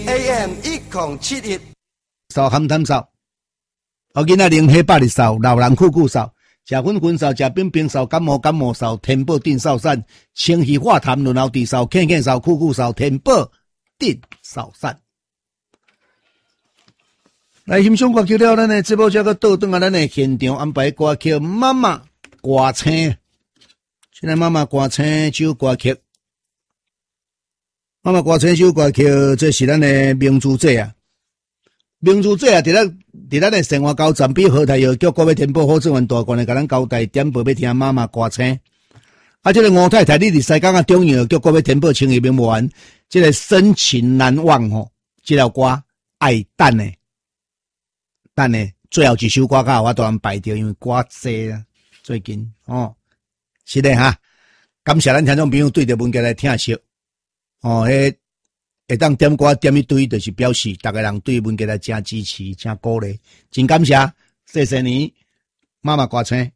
AM 1071。 烧咸淡烧，囡仔啉黑白的烧，老人苦苦烧，食粉粉烧，食冰冰烧，感冒烧，天宝定烧散，清虚化痰，润喉治烧，咳咳烧，苦苦烧，天宝定烧散。来欣赏歌曲了，咱的节目这个倒转啊，咱的现场安排歌曲妈妈歌星，现在妈妈歌星首歌曲，妈妈歌星首歌曲，这是咱的明珠姐啊，明珠姐啊，伫咱的生活交站比好台药局国要天宝好政员大官的，甲咱交代点播要听妈妈歌星。啊，这个吴太太，你伫西港啊中药局国要天宝情义名完，这个深情难忘吼，这条歌爱等的。等呢，最后一首歌较我都安排着，因为歌多啊，最近哦，是的哈。感谢咱听众朋友对着文家来听惜哦，会当点歌点一堆，就是表示大家人对文家来真支持、真鼓励，真感谢，谢谢你，妈妈歌星。